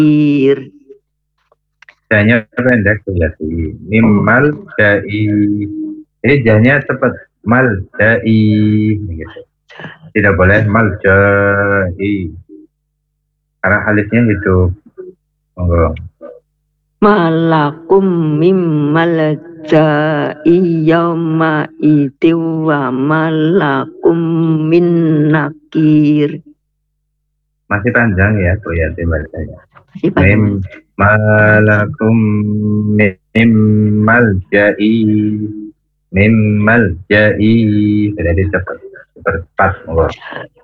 Jahnya pendek ya sih. Mimal jai. Jadi jahnya cepat. Mal jai. Gitu. Tidak boleh mal jai. Karena alifnya hidup. Monggo. Malakum mimmal jai yawma iti wa malakum min nakir. Masih panjang ya Bu Yati bacanya. Malakum mimmal jai. Mimmal jai. Jadi cepat. Cepat. Monggo.